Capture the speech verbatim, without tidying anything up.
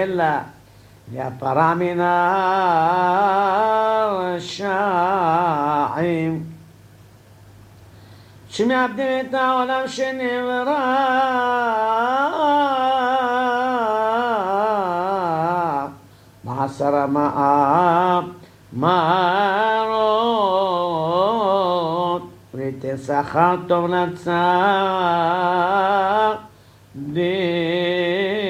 אלא להפרה מן הרשעים שמאבדים את העולם שנברא מעשר המאמרות וליתן שכר טוב לצדיק